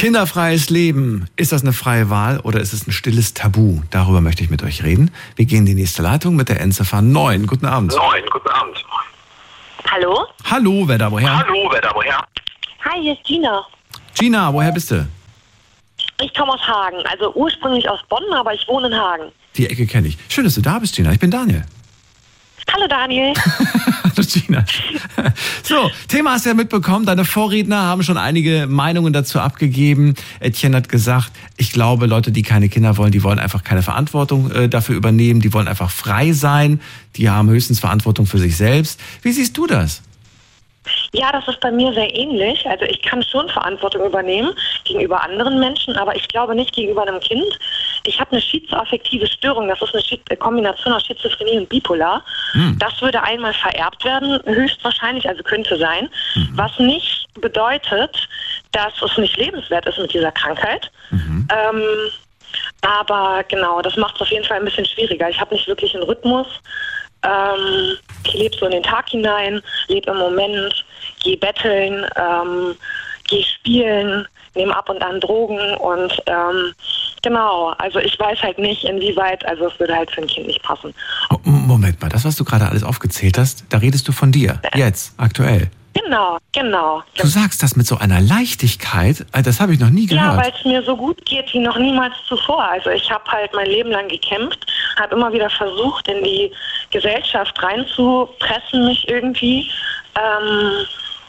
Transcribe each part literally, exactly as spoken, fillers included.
Kinderfreies Leben. Ist das eine freie Wahl oder ist es ein stilles Tabu? Darüber möchte ich mit euch reden. Wir gehen in die nächste Leitung mit der Endziffer neun. Guten Abend. neun, guten Abend. Hallo? Hallo, wer da woher? Hallo, wer da woher? Hi, hier ist Gina. Gina, woher bist du? Ich komme aus Hagen, also ursprünglich aus Bonn, aber ich wohne in Hagen. Die Ecke kenne ich. Schön, dass du da bist, Gina. Ich bin Daniel. Hallo Daniel. Hallo Gina. So, Thema hast du ja mitbekommen. Deine Vorredner haben schon einige Meinungen dazu abgegeben. Etienne hat gesagt, ich glaube, Leute, die keine Kinder wollen, die wollen einfach keine Verantwortung äh, dafür übernehmen. Die wollen einfach frei sein. Die haben höchstens Verantwortung für sich selbst. Wie siehst du das? Ja, das ist bei mir sehr ähnlich. Also ich kann schon Verantwortung übernehmen gegenüber anderen Menschen, aber ich glaube nicht gegenüber einem Kind. Ich habe eine schizoaffektive Störung, das ist eine Schiz- Kombination aus Schizophrenie und Bipolar. Hm. Das würde einmal vererbt werden, höchstwahrscheinlich, also könnte sein, mhm. was nicht bedeutet, dass es nicht lebenswert ist mit dieser Krankheit. Mhm. Ähm, aber genau, das macht es auf jeden Fall ein bisschen schwieriger. Ich habe nicht wirklich einen Rhythmus. Ähm, ich lebe so in den Tag hinein, lebe im Moment, gehe betteln, ähm, gehe spielen, nehme ab und an Drogen und ähm, genau, also ich weiß halt nicht, inwieweit, also es würde halt für ein Kind nicht passen. Moment mal, das, was du gerade alles aufgezählt hast, da redest du von dir, jetzt, aktuell. Genau, genau. Du sagst das mit so einer Leichtigkeit, das habe ich noch nie gehört. Ja, weil es mir so gut geht wie noch niemals zuvor. Also ich habe halt mein Leben lang gekämpft, habe immer wieder versucht, in die Gesellschaft reinzupressen, mich irgendwie. Ähm,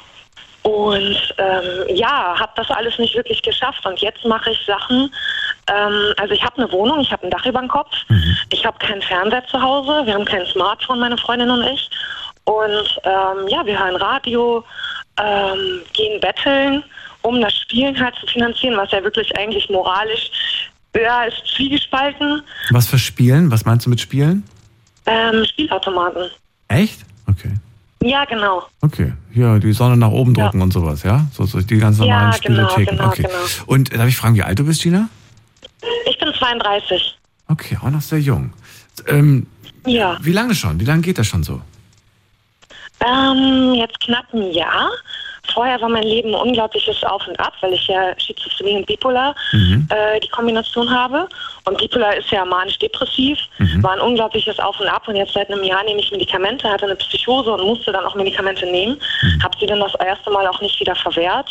und ähm, ja, habe das alles nicht wirklich geschafft. Und jetzt mache ich Sachen, ähm, also ich habe eine Wohnung, ich habe ein Dach über dem Kopf, mhm. ich habe keinen Fernseher zu Hause, wir haben kein Smartphone, meine Freundin und ich. Und ähm, ja, wir hören Radio, ähm, gehen betteln, um das Spielen halt zu finanzieren, was ja wirklich eigentlich moralisch, ja, ist zwiegespalten. Was für Spielen? Was meinst du mit Spielen? Ähm, Spielautomaten. Echt? Okay. Ja, genau. Okay, ja, die Sonne nach oben drücken ja. und sowas, ja? So, so die ganz normalen ja, Spielotheken. Genau, genau, okay. genau. Und darf ich fragen, wie alt du bist, Gina? Ich bin zweiunddreißig. Okay, auch noch sehr jung. Ähm, ja. Wie lange schon? Wie lange geht das schon so? Ähm, jetzt knapp ein Jahr. Vorher war mein Leben ein unglaubliches Auf und Ab, weil ich ja Schizophrenie und Bipolar mhm. äh, die Kombination habe. Und Bipolar ist ja manisch-depressiv, mhm. war ein unglaubliches Auf und Ab. Und jetzt seit einem Jahr nehme ich Medikamente, hatte eine Psychose und musste dann auch Medikamente nehmen. Mhm. Habe sie dann das erste Mal auch nicht wieder verwehrt.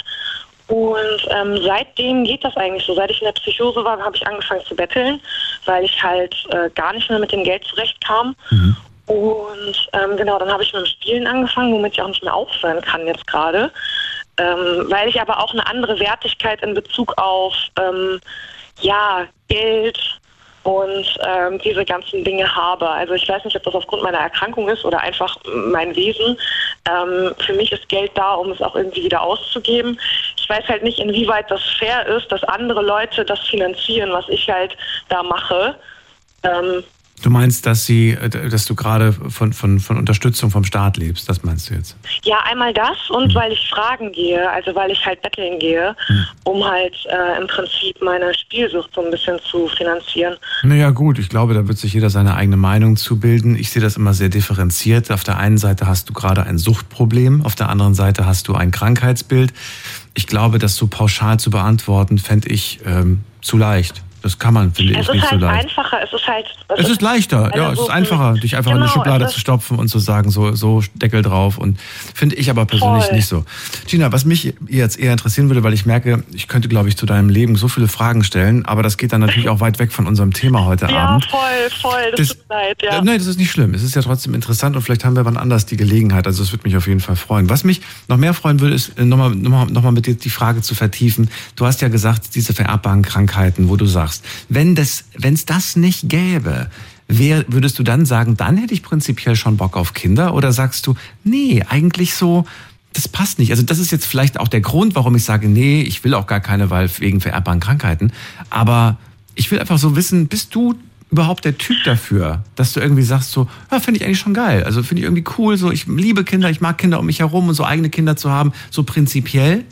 Und ähm, seitdem geht das eigentlich so. Seit ich in der Psychose war, habe ich angefangen zu betteln, weil ich halt äh, gar nicht mehr mit dem Geld zurechtkam. Mhm. Und ähm, genau, dann habe ich mit dem Spielen angefangen, womit ich auch nicht mehr aufhören kann jetzt gerade. Ähm, weil ich aber auch eine andere Wertigkeit in Bezug auf ähm, ja, Geld und ähm, diese ganzen Dinge habe. Also ich weiß nicht, ob das aufgrund meiner Erkrankung ist oder einfach mein Wesen. Ähm, für mich ist Geld da, um es auch irgendwie wieder auszugeben. Ich weiß halt nicht, inwieweit das fair ist, dass andere Leute das finanzieren, was ich halt da mache. Ähm, Du meinst, dass sie, dass du gerade von, von, von Unterstützung vom Staat lebst, das meinst du jetzt? Ja, einmal das und mhm. weil ich fragen gehe, also weil ich halt betteln gehe, mhm. um halt äh, im Prinzip meine Spielsucht so ein bisschen zu finanzieren. Naja gut, ich glaube, da wird sich jeder seine eigene Meinung zu bilden. Ich sehe das immer sehr differenziert. Auf der einen Seite hast du gerade ein Suchtproblem, auf der anderen Seite hast du ein Krankheitsbild. Ich glaube, das so pauschal zu beantworten, fände ich ähm, zu leicht. Das kann man, finde ich, nicht so leicht. Es ist halt einfacher, es ist halt... Es, es ist leichter, also ja, es ist einfacher, dich einfach genau, in eine Schublade zu stopfen und zu sagen, so, so Deckel drauf, und finde ich aber persönlich voll. Nicht so. Gina, was mich jetzt eher interessieren würde, weil ich merke, ich könnte, glaube ich, zu deinem Leben so viele Fragen stellen, aber das geht dann natürlich auch weit weg von unserem Thema heute ja, Abend. Ja, voll, voll, das, das tut leid, ja. Nein, das ist nicht schlimm, es ist ja trotzdem interessant und vielleicht haben wir wann anders die Gelegenheit, also es würde mich auf jeden Fall freuen. Was mich noch mehr freuen würde, ist nochmal noch mal, noch mal mit dir die Frage zu vertiefen. Du hast ja gesagt, diese vererbbaren Krankheiten, wo du sagst, wenn das wenn es das nicht gäbe, wer, würdest du dann sagen, dann hätte ich prinzipiell schon Bock auf Kinder? Oder sagst du, nee, eigentlich so, das passt nicht. Also das ist jetzt vielleicht auch der Grund, warum ich sage, nee, ich will auch gar keine, weil wegen vererbbaren Krankheiten. Aber ich will einfach so wissen, bist du überhaupt der Typ dafür, dass du irgendwie sagst so, ja, finde ich eigentlich schon geil. Also finde ich irgendwie cool, so ich liebe Kinder, ich mag Kinder um mich herum und so eigene Kinder zu haben, so prinzipiell?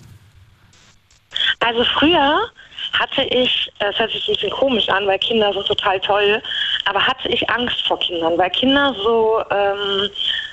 Also früher hatte ich, das hört sich ein bisschen komisch an, weil Kinder sind total toll, aber hatte ich Angst vor Kindern, weil Kinder so, ähm,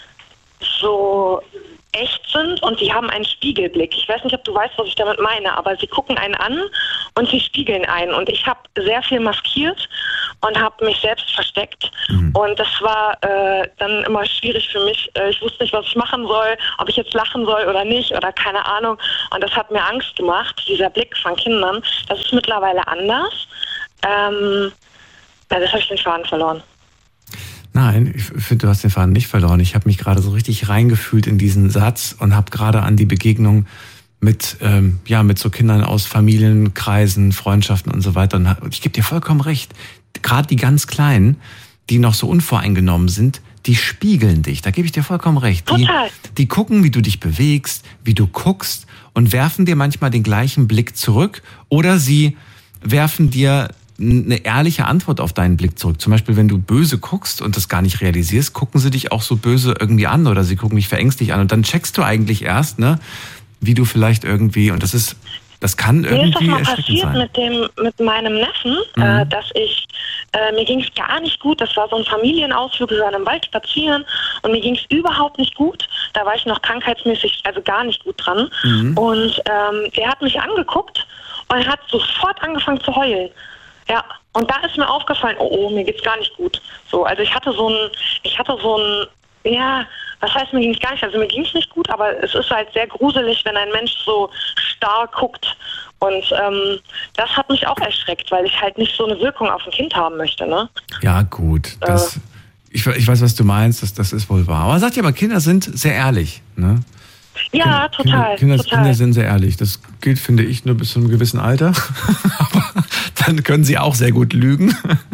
so echt sind und die haben einen Spiegelblick. Ich weiß nicht, ob du weißt, was ich damit meine, aber sie gucken einen an und sie spiegeln ein. Und ich habe sehr viel maskiert und habe mich selbst versteckt. Mhm. Und das war äh, dann immer schwierig für mich. Äh, ich wusste nicht, was ich machen soll, ob ich jetzt lachen soll oder nicht oder keine Ahnung. Und das hat mir Angst gemacht, dieser Blick von Kindern. Das ist mittlerweile anders. Ähm, ja, das habe ich den Faden verloren. Nein, ich finde, du hast den Faden nicht verloren. Ich habe mich gerade so richtig reingefühlt in diesen Satz und habe gerade an die Begegnung mit ähm, ja mit so Kindern aus Familienkreisen, Freundschaften und so weiter. Und ich gebe dir vollkommen recht. Gerade die ganz Kleinen, die noch so unvoreingenommen sind, die spiegeln dich. Da gebe ich dir vollkommen recht. Die, Total. Die gucken, wie du dich bewegst, wie du guckst und werfen dir manchmal den gleichen Blick zurück oder sie werfen dir eine ehrliche Antwort auf deinen Blick zurück. Zum Beispiel, wenn du böse guckst und das gar nicht realisierst, gucken sie dich auch so böse irgendwie an oder sie gucken dich verängstigt an und dann checkst du eigentlich erst, ne, wie du vielleicht irgendwie, und das ist, das kann irgendwie mir ist das mal erschreckend sein. passiert mit dem, mit meinem Neffen, mhm. äh, dass ich, äh, mir ging es gar nicht gut. Das war so ein Familienausflug, wir waren im Wald spazieren und mir ging es überhaupt nicht gut. Da war ich noch krankheitsmäßig, also gar nicht gut dran. Mhm. Und ähm, der hat mich angeguckt und hat sofort angefangen zu heulen. Ja, und da ist mir aufgefallen, oh, oh, mir geht's gar nicht gut. So, also ich hatte so ein, ich hatte so ein, ja, was heißt, mir ging's gar nicht, also mir ging's nicht gut, aber es ist halt sehr gruselig, wenn ein Mensch so starr guckt. Und ähm, das hat mich auch erschreckt, weil ich halt nicht so eine Wirkung auf ein Kind haben möchte, ne? Ja, gut, das, äh, ich, ich weiß, was du meinst, das, das ist wohl wahr. Aber sagt ja mal, Kinder sind sehr ehrlich, ne? Ja, Kinder, total, Kinder, total. Kinder sind sehr ehrlich. Das gilt, finde ich, nur bis zu einem gewissen Alter. Aber dann können sie auch sehr gut lügen.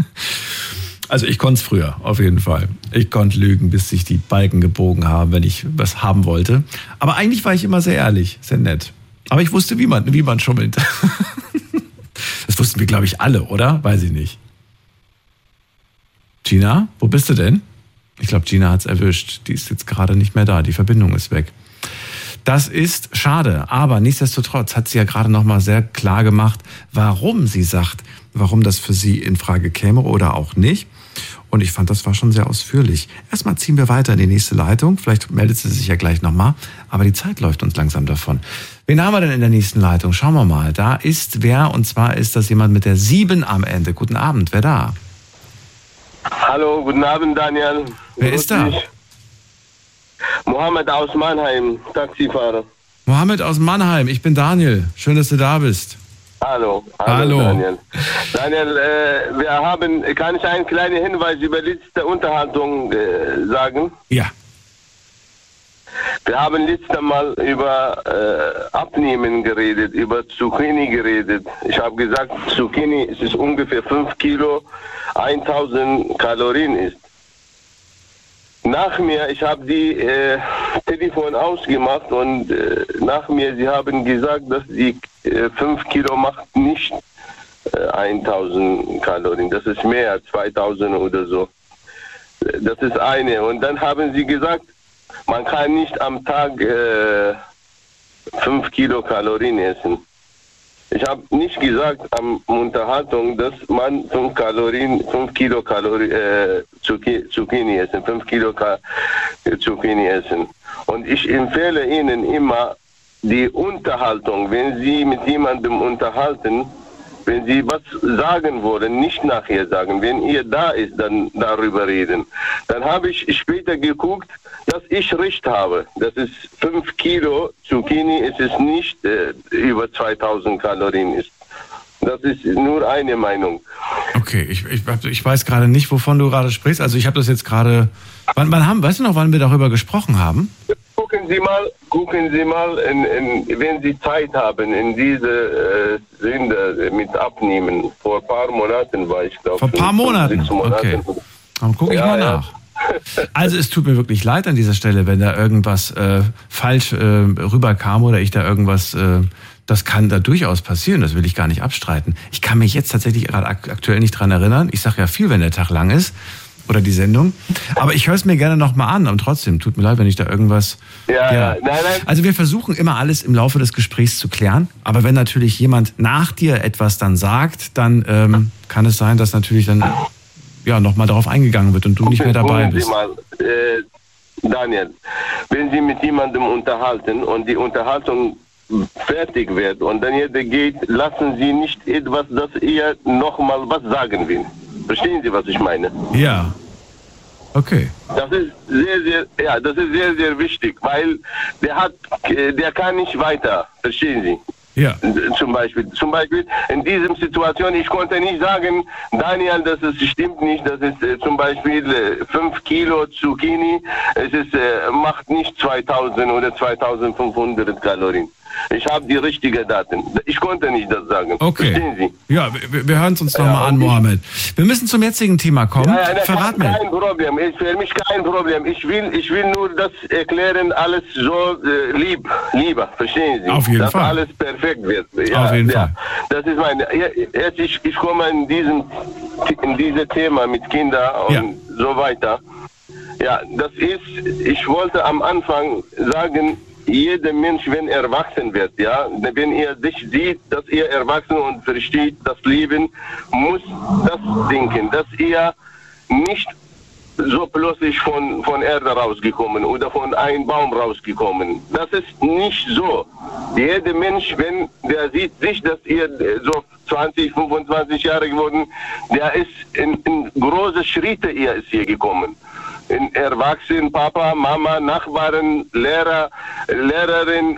Also ich konnte es früher, auf jeden Fall. Ich konnte lügen, bis sich die Balken gebogen haben, wenn ich was haben wollte. Aber eigentlich war ich immer sehr ehrlich, sehr nett. Aber ich wusste, wie man, wie man schummelt. Das wussten wir, glaube ich, alle, oder? Weiß ich nicht. Gina, wo bist du denn? Ich glaube, Gina hat es erwischt. Die ist jetzt gerade nicht mehr da. Die Verbindung ist weg. Das ist schade, aber nichtsdestotrotz hat sie ja gerade noch mal sehr klar gemacht, warum sie sagt, warum das für sie in Frage käme oder auch nicht. Und ich fand, das war schon sehr ausführlich. Erstmal ziehen wir weiter in die nächste Leitung. Vielleicht meldet sie sich ja gleich noch mal, aber die Zeit läuft uns langsam davon. Wen haben wir denn in der nächsten Leitung? Schauen wir mal. Da ist wer, und zwar ist das jemand mit der sieben am Ende. Guten Abend, wer da? Hallo, guten Abend, Daniel. Wer ist da? Mohammed aus Mannheim, Taxifahrer. Mohammed aus Mannheim, ich bin Daniel. Schön, dass du da bist. Hallo, hallo, hallo. Daniel. Daniel, äh, wir haben, kann ich einen kleinen Hinweis über die letzte Unterhaltung äh, sagen? Ja. Wir haben letztes Mal über äh, Abnehmen geredet, über Zucchini geredet. Ich habe gesagt, Zucchini es ist ungefähr fünf Kilo, tausend Kalorien ist. Nach mir, ich habe die äh, Telefon ausgemacht und äh, nach mir, sie haben gesagt, dass die äh, fünf Kilo macht nicht äh, tausend Kalorien. Das ist mehr, zweitausend oder so. Das ist eine. Und dann haben sie gesagt, man kann nicht am Tag äh, fünf Kilo Kalorien essen. Ich habe nicht gesagt am Unterhaltung, dass man fünf Kalorien, fünf Kilo Kalorien, äh, Zucchini essen, fünf Kilo Ka Zucchini essen. Und ich empfehle Ihnen immer die Unterhaltung, wenn Sie mit jemandem unterhalten, wenn Sie was sagen wollen, nicht nachher sagen. Wenn ihr da ist, dann darüber reden. Dann habe ich später geguckt, dass ich recht habe. Das ist fünf Kilo Zucchini, es ist nicht äh, über zweitausend Kalorien ist. Das ist nur eine Meinung. Okay, ich, ich, ich weiß gerade nicht, wovon du gerade sprichst. Also ich habe das jetzt gerade... Wann, wann haben, weißt du noch, wann wir darüber gesprochen haben? Gucken Sie mal, gucken Sie mal, in, in, wenn Sie Zeit haben, in diese äh, Sünde mit Abnehmen. Vor ein paar Monaten war ich, glaube ich. Vor ein paar Monaten? Monaten. Okay. Dann gucke ich ja, mal ja. nach. Also es tut mir wirklich leid an dieser Stelle, wenn da irgendwas äh, falsch äh, rüberkam oder ich da irgendwas... Äh, Das kann da durchaus passieren, das will ich gar nicht abstreiten. Ich kann mich jetzt tatsächlich gerade aktuell nicht dran erinnern. Ich sage ja viel, wenn der Tag lang ist oder die Sendung. Aber ich höre es mir gerne nochmal an. Und trotzdem, tut mir leid, wenn ich da irgendwas... Ja, ja. Nein, nein. Also wir versuchen immer alles im Laufe des Gesprächs zu klären. Aber wenn natürlich jemand nach dir etwas dann sagt, dann ähm, kann es sein, dass natürlich dann ja nochmal darauf eingegangen wird und du nicht mehr dabei bist. Sie mal, äh, Daniel, wenn Sie mit jemandem unterhalten und die Unterhaltung fertig wird und dann jeder geht, lassen Sie nicht etwas, das er nochmal was sagen will. Verstehen Sie, was ich meine? Ja. Okay. Das ist sehr, sehr, ja, das ist sehr, sehr wichtig, weil der hat, der kann nicht weiter. Verstehen Sie? Ja. Zum Beispiel, zum Beispiel in dieser Situation, ich konnte nicht sagen, Daniel, das ist, stimmt nicht, das ist äh, zum Beispiel äh, fünf Kilo Zucchini, es ist, äh, macht nicht zweitausend oder zweitausendfünfhundert Kalorien. Ich habe die richtigen Daten. Ich konnte nicht das sagen. Okay. Verstehen Sie? Ja, wir, wir hören es uns nochmal Ja, an, Mohammed. Wir müssen zum jetzigen Thema kommen. Ja, ja, Verrat mir. Kein Problem, ist für mich kein Problem. Ich will, ich will nur das erklären, alles so äh, lieb, lieber, verstehen Sie? Auf jeden dass Fall. Dass alles perfekt wird. Ja, Auf jeden ja. Fall. Das ist meine. Jetzt ich, ich komme in diesem, in dieses Thema mit Kindern und Ja. so weiter. Ja, das ist. Ich wollte am Anfang sagen. Jeder Mensch, wenn er erwachsen wird, ja, wenn er sich sieht, dass er erwachsen und versteht das Leben, muss das denken, dass er nicht so plötzlich von, von Erde rausgekommen oder von einem Baum rausgekommen. Das ist nicht so. Jeder Mensch, wenn der sieht sich, dass er so zwanzig, fünfundzwanzig Jahre geworden, der ist in, in große Schritte, er ist hier gekommen. In Erwachsenen, Papa, Mama, Nachbarn, Lehrer, Lehrerin,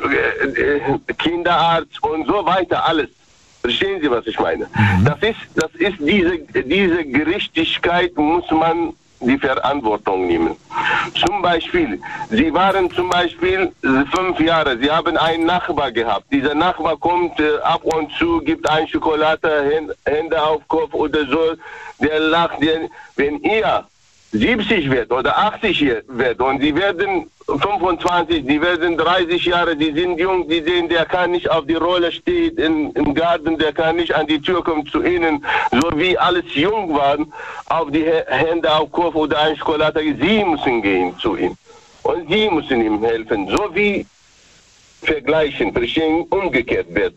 äh, Kinderarzt und so weiter, alles. Verstehen Sie, was ich meine? Mhm. Das ist, das ist diese, diese Gerechtigkeit, muss man die Verantwortung nehmen. Zum Beispiel, Sie waren zum Beispiel fünf Jahre, Sie haben einen Nachbar gehabt. Dieser Nachbar kommt äh, ab und zu, gibt ein Schokolade, Hände auf Kopf oder so, der lacht. Der, wenn ihr siebzig wird oder achtzig wird und sie werden fünfundzwanzig, die werden dreißig Jahre, die sind jung, die sehen, der kann nicht auf die Rolle steht in, im Garten, der kann nicht an die Tür kommen zu ihnen, so wie alles jung waren, auf die Hände auf Kopf oder ein Schokolade, sie müssen gehen zu ihm und sie müssen ihm helfen, so wie vergleichen, verstehen, umgekehrt wird.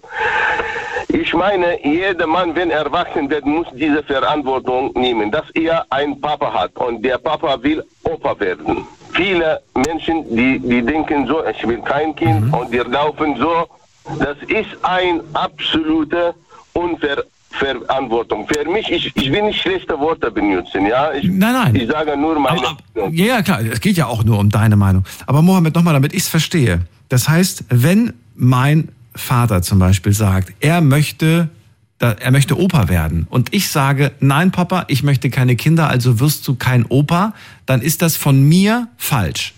Ich meine, jeder Mann, wenn er erwachsen wird, muss diese Verantwortung nehmen, dass er einen Papa hat und der Papa will Opa werden. Viele Menschen, die, die denken so, ich will kein Kind mhm. und die laufen so, das ist eine absolute Unverantwortung. Für mich, ich, ich will nicht schlechte Worte benutzen, ja. Ich, nein, nein. Ich sage nur meine aber, aber, ja, klar, es geht ja auch nur um deine Meinung. Aber Mohammed, nochmal, damit ich es verstehe. Das heißt, wenn mein Vater zum Beispiel sagt, er möchte, er möchte Opa werden und ich sage, nein Papa, ich möchte keine Kinder, also wirst du kein Opa, dann ist das von mir falsch.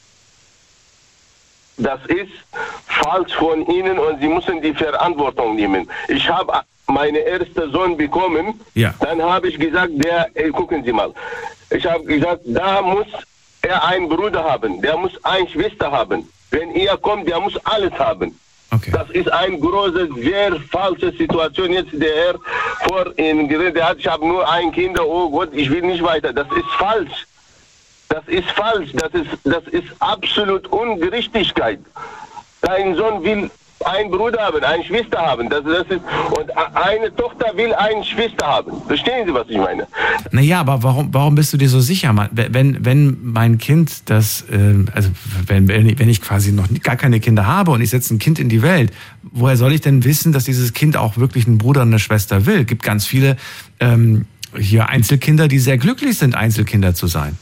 Das ist falsch von Ihnen und Sie müssen die Verantwortung nehmen. Ich habe meinen ersten Sohn bekommen, ja. Dann habe ich gesagt, der, ey, gucken Sie mal, ich habe gesagt, da muss er einen Bruder haben, der muss eine Schwester haben. Wenn er kommt, der muss alles haben. Okay. Das ist eine große, sehr falsche Situation. Jetzt der Herr vor Ihnen geredet hat, ich habe nur ein Kind, oh Gott, ich will nicht weiter. Das ist falsch. Das ist falsch. Das ist, das ist absolut Ungerechtigkeit. Dein Sohn will einen Bruder haben, eine Schwester haben. Das, das ist, und eine Tochter will eine Schwester haben. Verstehen Sie, was ich meine? Naja, aber warum, warum bist du dir so sicher? Wenn, wenn mein Kind das, äh, also wenn, wenn ich quasi noch gar keine Kinder habe und ich setze ein Kind in die Welt, woher soll ich denn wissen, dass dieses Kind auch wirklich einen Bruder und eine Schwester will? Es gibt ganz viele ähm, hier Einzelkinder, die sehr glücklich sind, Einzelkinder zu sein.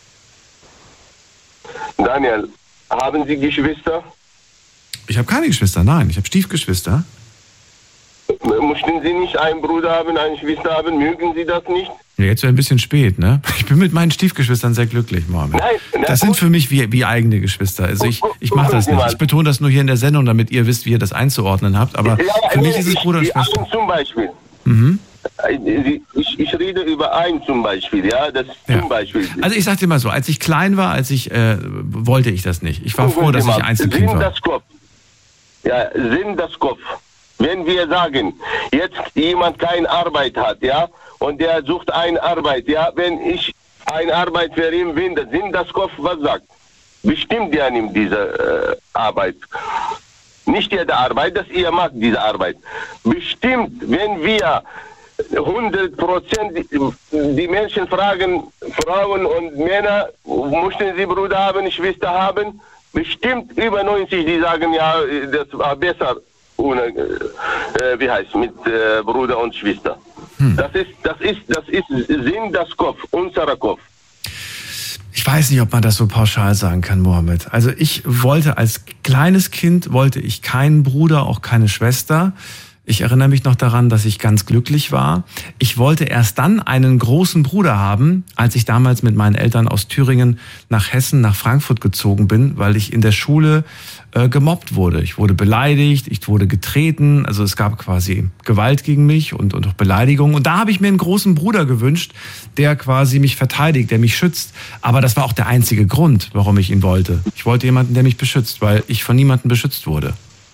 Daniel, haben Sie Geschwister? Ich habe keine Geschwister, nein. Ich habe Stiefgeschwister. Möchten Sie nicht einen Bruder haben, eine Schwester haben? Mögen Sie das nicht? Ja, jetzt wäre ein bisschen spät, ne? Ich bin mit meinen Stiefgeschwistern sehr glücklich, Mohammed. Nein, nein, das sind für mich wie, wie eigene Geschwister. Also ich, ich mache das nicht. Ich betone das nur hier in der Sendung, damit ihr wisst, wie ihr das einzuordnen habt. Aber ja, für mich ist es Bruder und Schwester. Zum Beispiel. Mhm. Ich, ich rede über ein zum Beispiel, ja, das ja. zum Beispiel. Also ich sag dir mal so, als ich klein war, als ich, äh, wollte ich das nicht. Ich war froh, dass ich Einzelkind war. Das Kopf. Ja, Sinn das Kopf. Wenn wir sagen, jetzt jemand keine Arbeit hat, ja, und der sucht eine Arbeit, ja, wenn ich eine Arbeit für ihn finde, Sinn das Kopf, was sagt? Bestimmt der nimmt diese äh, Arbeit. Nicht jede Arbeit, dass ihr macht diese Arbeit. Bestimmt, wenn wir hundert Prozent die Menschen fragen, Frauen und Männer, möchten sie Bruder haben, Schwester haben? bestimmt über neunzig, die sagen, ja, das war besser ohne, äh, wie heißt, mit äh, Bruder und Schwester. Hm. Das ist, das ist, das ist Sinn des Kopf, unserer Kopf. Ich weiß nicht, ob man das so pauschal sagen kann, Mohammed. Also ich wollte als kleines Kind, wollte ich keinen Bruder, auch keine Schwester. Ich erinnere mich noch daran, dass ich ganz glücklich war. Ich wollte erst dann einen großen Bruder haben, als ich damals mit meinen Eltern aus Thüringen nach Hessen, nach Frankfurt gezogen bin, weil ich in der Schule äh, gemobbt wurde. Ich wurde beleidigt, ich wurde getreten, also es gab quasi Gewalt gegen mich und, und auch Beleidigungen. Und da habe ich mir einen großen Bruder gewünscht, der quasi mich verteidigt, der mich schützt. Aber das war auch der einzige Grund, warum ich ihn wollte. Ich wollte jemanden, der mich beschützt, weil ich von niemandem beschützt wurde.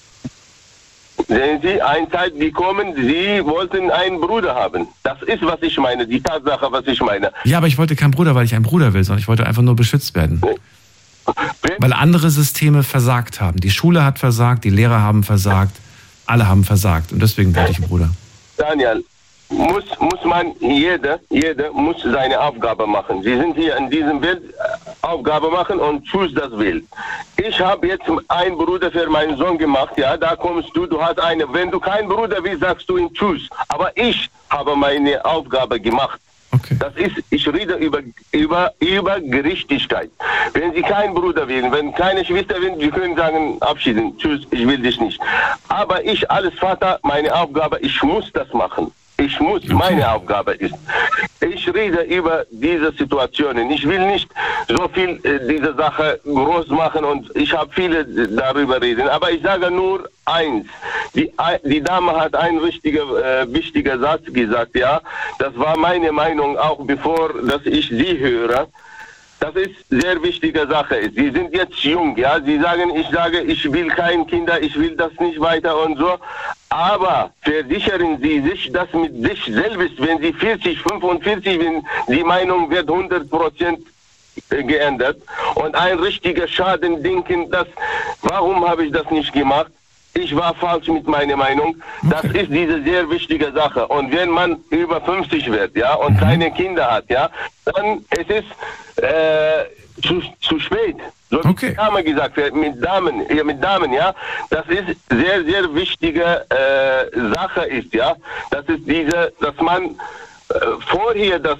Sehen Sie, eine Zeit gekommen, Sie wollten einen Bruder haben. Das ist, was ich meine, die Tatsache, was ich meine. Ja, aber ich wollte keinen Bruder, weil ich einen Bruder will, sondern ich wollte einfach nur beschützt werden. Wenn? Weil andere Systeme versagt haben. Die Schule hat versagt, die Lehrer haben versagt, alle haben versagt. Und deswegen wollte ich einen Bruder. Daniel, muss, muss man, jeder, jeder muss seine Aufgabe machen. Sie sind hier in diesem Welt, Aufgabe machen und tust das will. Ich habe jetzt einen Bruder für meinen Sohn gemacht, ja, da kommst du, du hast eine. Wenn du keinen Bruder willst, sagst du ihn tschüss. Aber ich habe meine Aufgabe gemacht. Okay. Das ist, ich rede über, über, über Gerechtigkeit. Wenn Sie keinen Bruder wählen, wenn keine Schwester wählen, Sie können sagen, abschieden, tschüss, ich will dich nicht. Aber ich als Vater, meine Aufgabe, ich muss das machen. Ich muss, okay. Meine Aufgabe ist. Ich rede über diese Situationen. Ich will nicht so viel äh, diese Sache groß machen und ich habe viele darüber reden. Aber ich sage nur eins. Die, die Dame hat einen richtigen, äh, wichtigen Satz gesagt, ja. Das war meine Meinung auch bevor, dass ich sie höre. Das ist sehr wichtige Sache. Sie sind jetzt jung, ja. Sie sagen, ich sage, ich will keine Kinder, ich will das nicht weiter und so. Aber versichern Sie sich das mit sich selbst, wenn Sie vierzig, fünfundvierzig, wenn die Meinung wird hundert Prozent geändert und ein richtiger Schaden denken, dass, warum habe ich das nicht gemacht? Ich war falsch mit meiner Meinung. Das okay. ist diese sehr wichtige Sache. Und wenn man über fünfzig wird, ja, und mhm. keine Kinder hat, ja, dann es ist äh, zu, zu spät. So okay. wie Dame gesagt wird, mit Damen, ja, mit Damen, ja, das ist sehr, sehr wichtige äh, Sache ist, ja. Das ist diese, dass man äh, vorher das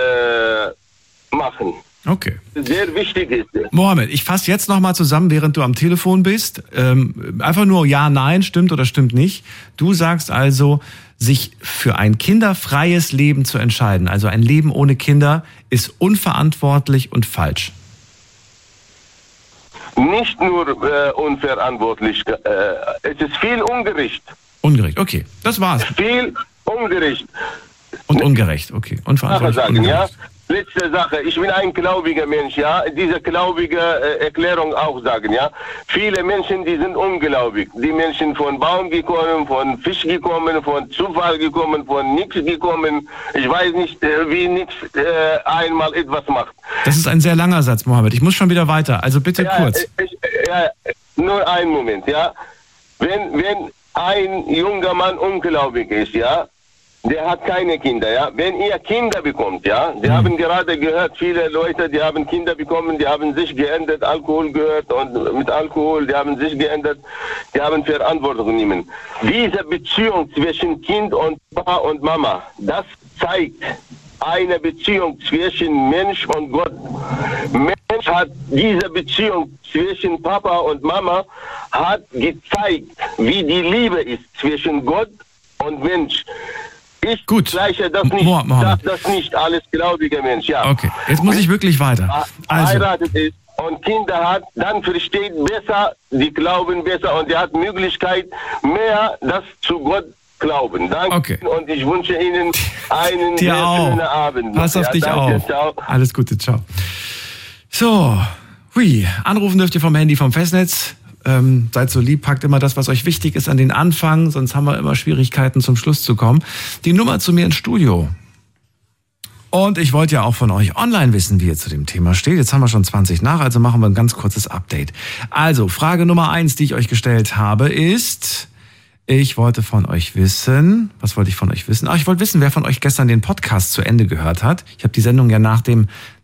äh, machen. Okay. Sehr wichtig ist. Mohammed, ich fasse jetzt nochmal zusammen, während du am Telefon bist. Ähm, einfach nur ja, nein, stimmt oder stimmt nicht. Du sagst also, sich für ein kinderfreies Leben zu entscheiden, also ein Leben ohne Kinder, ist unverantwortlich und falsch. Nicht nur äh, unverantwortlich, äh, es ist viel ungerecht. Ungerecht, okay, das war's. Viel ungerecht. Und ungerecht, okay. Unverantwortlich, sagen, ungerecht. Ja? Letzte Sache, ich bin ein gläubiger Mensch, ja, diese gläubige äh, Erklärung auch sagen, ja. Viele Menschen, die sind ungläubig. Die Menschen von Baum gekommen, von Fisch gekommen, von Zufall gekommen, von nichts gekommen. Ich weiß nicht, äh, wie nichts äh, einmal etwas macht. Das ist ein sehr langer Satz, Mohammed. Ich muss schon wieder weiter, also bitte ja, kurz. Ich, ja, nur einen Moment, ja. Wenn, wenn ein junger Mann ungläubig ist, ja, der hat keine Kinder, ja. Wenn ihr Kinder bekommt, ja, die mhm. haben gerade gehört, viele Leute, die haben Kinder bekommen, die haben sich geändert, Alkohol gehört und mit Alkohol, die haben sich geändert, die haben Verantwortung genommen. Diese Beziehung zwischen Kind und Papa und Mama, das zeigt eine Beziehung zwischen Mensch und Gott. Mensch hat diese Beziehung zwischen Papa und Mama hat gezeigt, wie die Liebe ist zwischen Gott und Mensch. Ich Gut. gleiche das nicht, Mo- darf das nicht alles gläubige Mensch, ja. Okay, jetzt muss ich wirklich weiter. Also. Heiratet ist und Kinder hat, dann versteht besser, die glauben besser und er hat Möglichkeit mehr, das zu Gott glauben. Danke okay. Und ich wünsche Ihnen einen Dir sehr auch. schönen Abend. Pass auf ja, dich danke, auf. Ciao. Alles Gute, ciao. So, hui, anrufen dürft ihr vom Handy vom Festnetz. Ähm, seid so lieb, packt immer das, was euch wichtig ist, an den Anfang, sonst haben wir immer Schwierigkeiten, zum Schluss zu kommen. Die Nummer zu mir ins Studio. Und ich wollte ja auch von euch online wissen, wie ihr zu dem Thema steht. Jetzt haben wir schon zwanzig nach, also machen wir ein ganz kurzes Update. Also, Frage Nummer eins, die ich euch gestellt habe, ist, ich wollte von euch wissen, was wollte ich von euch wissen? Ach, ich wollte wissen, wer von euch gestern den Podcast zu Ende gehört hat. Ich habe die Sendung ja nach dem,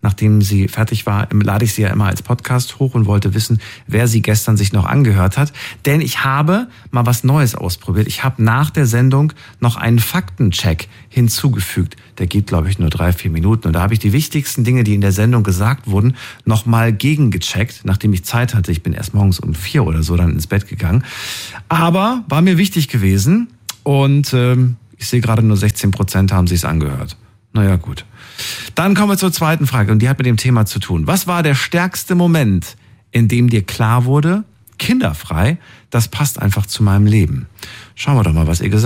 nachdem sie fertig war, lade ich sie ja immer als Podcast hoch und wollte wissen, wer sie gestern sich noch angehört hat. Denn ich habe mal was Neues ausprobiert. Ich habe nach der Sendung noch einen Faktencheck hinzugefügt. Der geht, glaube ich, nur drei, vier Minuten. Und da habe ich die wichtigsten Dinge, die in der Sendung gesagt wurden, nochmal gegengecheckt, nachdem ich Zeit hatte. Ich bin erst morgens um vier oder so dann ins Bett gegangen. Aber war mir wichtig gewesen. Und ähm, ich sehe gerade nur sechzehn Prozent haben sich es angehört. Naja, gut. Dann kommen wir zur zweiten Frage und die hat mit dem Thema zu tun. Was war der stärkste Moment, in dem dir klar wurde, kinderfrei, das passt einfach zu meinem Leben? Schauen wir doch mal, was ihr gesagt habt.